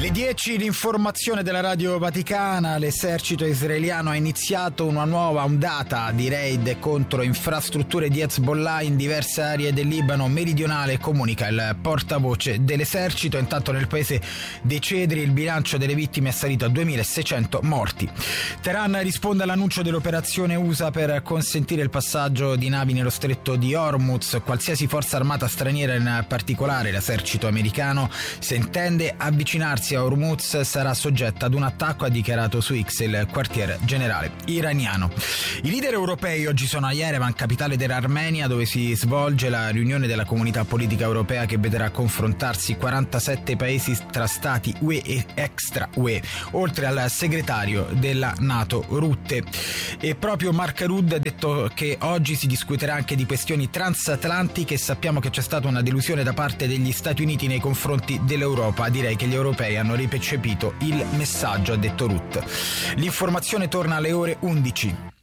Le 10, l'informazione della Radio Vaticana. L'esercito israeliano ha iniziato una nuova ondata di raid contro infrastrutture di Hezbollah in diverse aree del Libano meridionale, comunica il portavoce dell'esercito. Intanto nel paese dei Cedri il bilancio delle vittime è salito a 2600 morti. Teheran risponde all'annuncio dell'operazione USA per consentire il passaggio di navi nello stretto di Hormuz. Qualsiasi forza armata straniera, in particolare l'esercito americano, se intende avvicinarsi a Hormuz sarà soggetta ad un attacco, ha dichiarato su X il quartier generale iraniano. I leader europei oggi sono a Yerevan, capitale dell'Armenia, dove si svolge la riunione della comunità politica europea che vedrà confrontarsi 47 paesi tra stati UE e extra UE, oltre al segretario della NATO Rutte. E proprio Mark Rutte ha detto che oggi si discuterà anche di questioni transatlantiche. Sappiamo che c'è stata una delusione da parte degli Stati Uniti nei confronti dell'Europa. Direi che gli europei hanno ripercepito il messaggio, ha detto Rutte. L'informazione torna alle ore 11.